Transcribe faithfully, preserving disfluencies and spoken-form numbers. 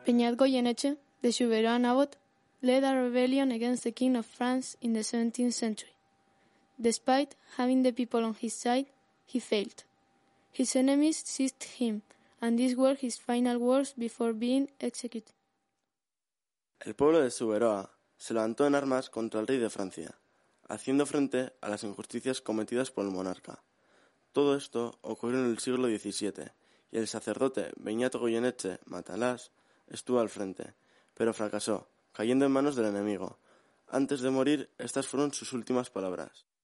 Beñat Goyeneche, the Souverain Abbot, led a rebellion against the King of France in the seventeenth century. Despite having the people on his side, he failed. His enemies seized him, and these were his final words before being executed. El pueblo de Souberain se levantó en armas contra el rey de Francia, haciendo frente a las injusticias cometidas por el monarca. Todo esto ocurrió en el siglo diecisiete, y el sacerdote Beñat Goyeneche Matalas estuvo al frente, pero fracasó, cayendo en manos del enemigo. Antes de morir, estas fueron sus últimas palabras.